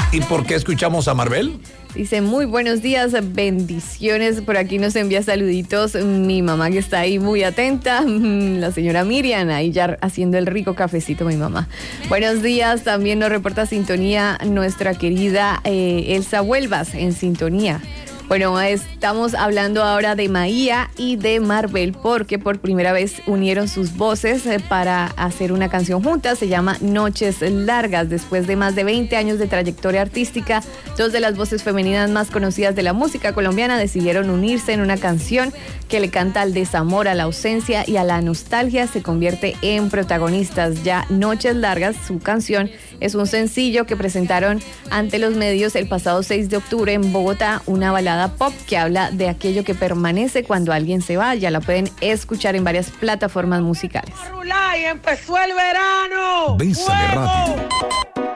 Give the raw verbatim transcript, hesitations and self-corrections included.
¿Y por qué escuchamos a Marvel? Dice, muy buenos días, bendiciones. Por aquí nos envía saluditos mi mamá, que está ahí muy atenta, la señora Miriam, ahí ya haciendo el rico cafecito, mi mamá. Buenos días, también nos reporta sintonía nuestra querida eh, Elsa Huelvas, en sintonía. Bueno, estamos hablando ahora de Maía y de Marvel, porque por primera vez unieron sus voces para hacer una canción juntas. Se llama Noches Largas. Después de más de veinte años de trayectoria artística, dos de las voces femeninas más conocidas de la música colombiana decidieron unirse en una canción que le canta al desamor, a la ausencia y a la nostalgia. Se convierte en protagonistas. Ya Noches Largas, su canción, es un sencillo que presentaron ante los medios el pasado seis de octubre en Bogotá, una balada pop que habla de aquello que permanece cuando alguien se va. Ya la pueden escuchar en varias plataformas musicales. Y empezó el verano. Bésame rápido.